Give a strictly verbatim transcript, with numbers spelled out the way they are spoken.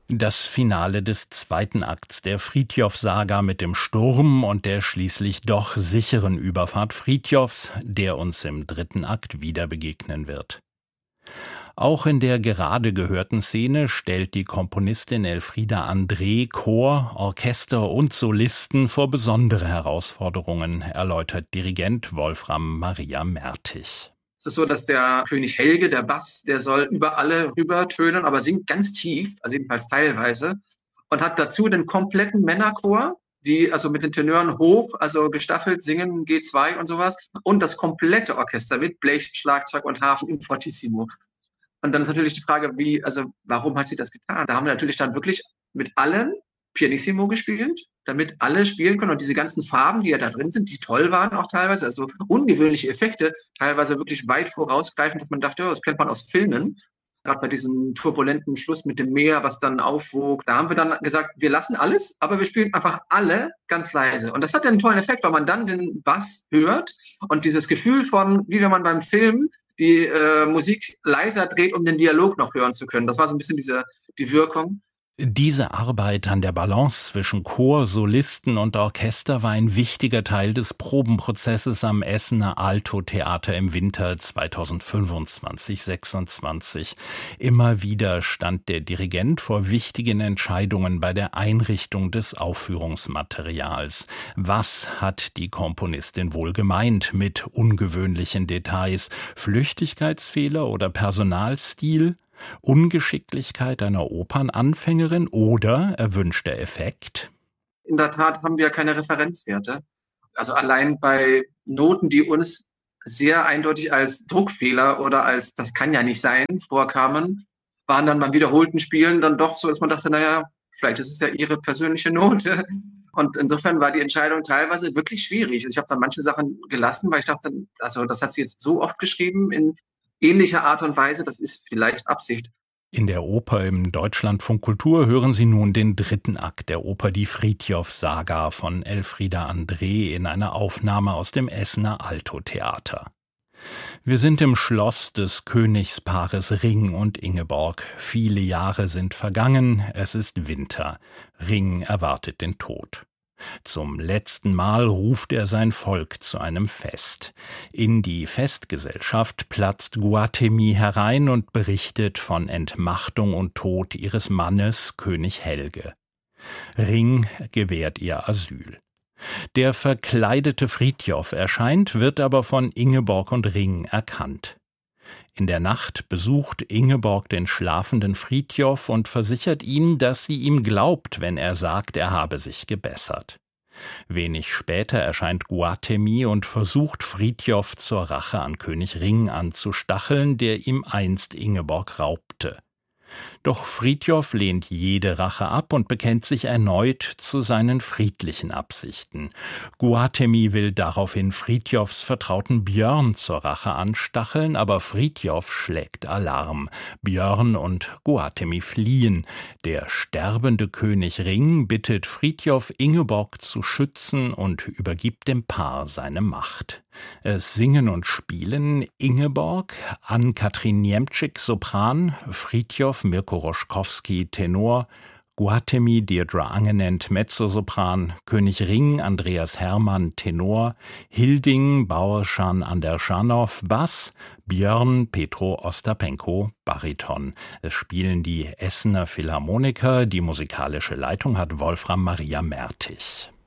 Das Finale des zweiten Akts der Frithjof-Saga mit dem Sturm und der schließlich doch sicheren Überfahrt Frithjofs, der uns im dritten Akt wieder begegnen wird. Auch in der gerade gehörten Szene stellt die Komponistin Elfriede André Chor, Orchester und Solisten vor besondere Herausforderungen, erläutert Dirigent Wolfram Maria Mertig. Es ist so, dass der König Helge, der Bass, der soll über alle rübertönen, aber singt ganz tief, also jedenfalls teilweise, und hat dazu den kompletten Männerchor, die also mit den Tenören hoch, also gestaffelt singen, G zwei und sowas, und das komplette Orchester mit Blech, Schlagzeug und Harfen in Fortissimo. Und dann ist natürlich die Frage, wie, also warum hat sie das getan? Da haben wir natürlich dann wirklich mit allen Pianissimo gespielt, damit alle spielen können. Und diese ganzen Farben, die ja da drin sind, die toll waren auch teilweise, also ungewöhnliche Effekte, teilweise wirklich weit vorausgreifend, dass man dachte, oh, das kennt man aus Filmen. Gerade bei diesem turbulenten Schluss mit dem Meer, was dann aufwog, da haben wir dann gesagt, wir lassen alles, aber wir spielen einfach alle ganz leise. Und das hat einen tollen Effekt, weil man dann den Bass hört und dieses Gefühl von, wie wenn man beim Film die äh, Musik leiser dreht, um den Dialog noch hören zu können. Das war so ein bisschen diese die Wirkung. Diese Arbeit an der Balance zwischen Chor, Solisten und Orchester war ein wichtiger Teil des Probenprozesses am Essener Alto-Theater im Winter zweitausendfünfundzwanzig sechsundzwanzig. Immer wieder stand der Dirigent vor wichtigen Entscheidungen bei der Einrichtung des Aufführungsmaterials. Was hat die Komponistin wohl gemeint mit ungewöhnlichen Details? Flüchtigkeitsfehler oder Personalstil? Ungeschicklichkeit einer Opernanfängerin oder erwünschter Effekt? In der Tat haben wir keine Referenzwerte. Also allein bei Noten, die uns sehr eindeutig als Druckfehler oder als das kann ja nicht sein vorkamen, waren dann beim wiederholten Spielen dann doch so, dass man dachte, naja, vielleicht ist es ja ihre persönliche Note. Und insofern war die Entscheidung teilweise wirklich schwierig. Ich habe dann manche Sachen gelassen, weil ich dachte, also das hat sie jetzt so oft geschrieben in ähnlicher Art und Weise, das ist vielleicht Absicht. In der Oper im Deutschlandfunk Kultur hören Sie nun den dritten Akt der Oper Die Frithjof-Saga von Elfriede André in einer Aufnahme aus dem Essener Alto-Theater. Wir sind im Schloss des Königspaares Ring und Ingeborg. Viele Jahre sind vergangen, es ist Winter. Ring erwartet den Tod. Zum letzten Mal ruft er sein Volk zu einem Fest. In die Festgesellschaft platzt Guatemi herein und berichtet von Entmachtung und Tod ihres Mannes, König Helge. Ring gewährt ihr Asyl. Der verkleidete Frithjof erscheint, wird aber von Ingeborg und Ring erkannt. In der Nacht besucht Ingeborg den schlafenden Frithjof und versichert ihm, dass sie ihm glaubt, wenn er sagt, er habe sich gebessert. Wenig später erscheint Guatemi und versucht, Frithjof zur Rache an König Ring anzustacheln, der ihm einst Ingeborg raubte. Doch Frithjof lehnt jede Rache ab und bekennt sich erneut zu seinen friedlichen Absichten. Guatemi will daraufhin Frithjofs Vertrauten Björn zur Rache anstacheln, aber Frithjof schlägt Alarm. Björn und Guatemi fliehen. Der sterbende König Ring bittet Frithjof, Ingeborg zu schützen und übergibt dem Paar seine Macht. Es singen und spielen Ingeborg, Ann-Kathrin Niemczyk Sopran, Frithjof Mirko Roschkowski Tenor, Guatemi Deirdre Angenent Mezzosopran, König Ring Andreas Hermann Tenor, Hilding Bauerschan Anderschanow Bass, Björn Petro Ostapenko Bariton. Es spielen die Essener Philharmoniker, die musikalische Leitung hat Wolfram Maria Mertig.